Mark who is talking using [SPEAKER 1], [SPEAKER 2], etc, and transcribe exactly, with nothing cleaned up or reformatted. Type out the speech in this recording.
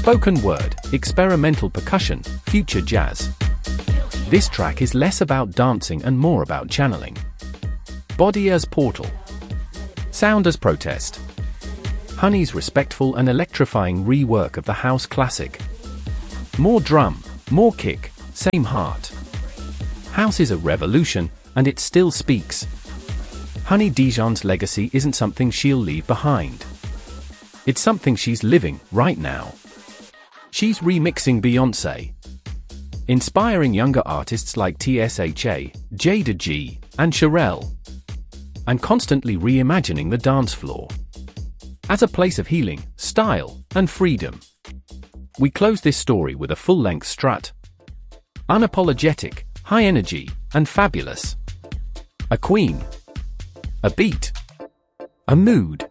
[SPEAKER 1] Spoken word, experimental percussion, future jazz. This track is less about dancing and more about channeling. Body as portal. Sound as protest. Honey's respectful and electrifying rework of the house classic. More drum, more kick, same heart. House is a revolution, and it still speaks. Honey Dijon's legacy isn't something she'll leave behind. It's something she's living right now. She's remixing Beyoncé, inspiring younger artists like T S H A, Jada G, and Cherelle, and constantly reimagining the dance floor as a place of healing, style, and freedom. We close this story with a full-length strut. Unapologetic, high energy, and fabulous. A queen. A beat. A mood.